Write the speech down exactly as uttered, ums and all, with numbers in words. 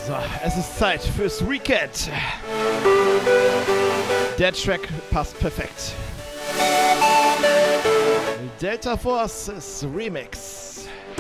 So, es ist Zeit fürs Weekend. Der Track passt perfekt. Delta Force Remix.